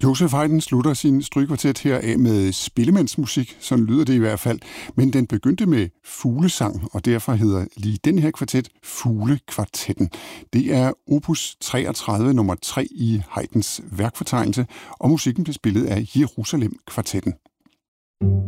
Joseph Haydn slutter sin strygekvartet her af med spillemandsmusik, sådan lyder det i hvert fald, men den begyndte med fuglesang, og derfor hedder lige den her kvartet Fuglekvartetten. Det er opus 33 nummer 3 i Haydns værkfortegnelse, og musikken blev spillet af Jerusalem-kvartetten.